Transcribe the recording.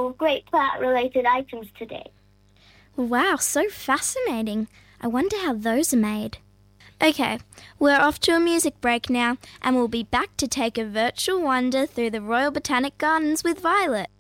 couple of great plant-related items today. Wow, so fascinating. I wonder how those are made. Okay, we're off to a music break now, and we'll be back to take a virtual wander through the Royal Botanic Gardens with Violet.